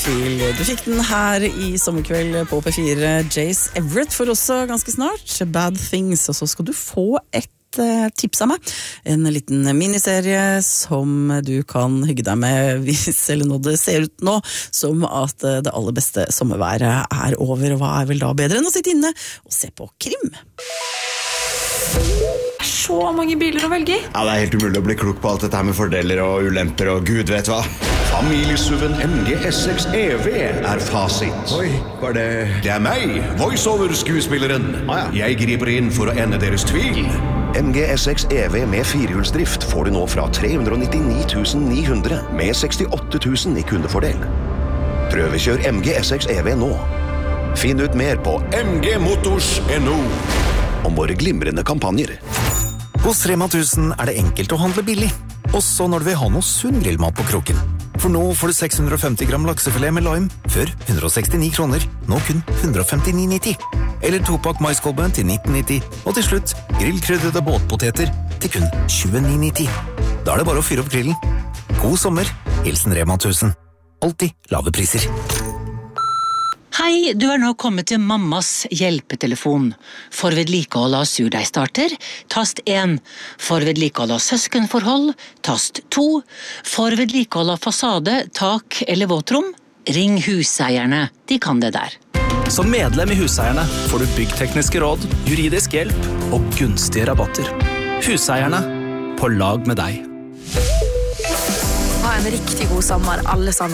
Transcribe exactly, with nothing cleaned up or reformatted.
Du fikk den her i sommerkveld på P fire. Jace Everett for også ganske snart. Bad Things. Og så skal du få et uh, tips av meg. En liten miniserie som du kan hygge deg med hvis eller når det ser ut nå som at uh, det aller beste sommerværet er over. Og hva er vel da bedre enn å sitte inne og se på krim? Så mange biler å velge i. Ja, det er helt umulig å bli klok på alt dette her med fordeler og ulemper og gud vet hva. Familiesuven M G S seks E V er fasit. Oi, var det... Det er meg, voiceover-skuespilleren. Ah, ja. Jeg griper inn for å ende deres tvil. M G S seks E V med firehjulsdrift får du nå fra tre hundre og nittini tusen ni hundre med sekstiåtte tusen i kundefordel. Prøvekjør M G S seks E V nå. Finn ut mer på M G Motors punktum no om våre glimrende kampanjer. Hos Rema tusen er det enkelt å handle billig, også når du vil ha noe sunn grillmat på kroken. For nå får du seks hundre og femti gram laksefilet med lime, før hundre og sekstini kroner, nå kun hundre og femtini nitti. Eller topakk maiskolbe til nitten nitti, og til slutt grillkrydrede båtpoteter til kun tjueni nitti. Da er det bare å fyre opp grillen. God sommer, hilsen Rema tusen. Alltid lave priser. Hei, du er nå kommet til mammas hjelpetelefon. For vedlikehold av surdeigstarter, tast én. For vedlikehold av søskenforhold, tast to. For vedlikehold av fasade, tak eller våtrom, ring huseierne. De kan det der. Som medlem i Huseierne får du byggtekniske råd, juridisk hjelp og gunstige rabatter. Huseierne, på lag med deg. Ha en riktig god sommer, alle sammen.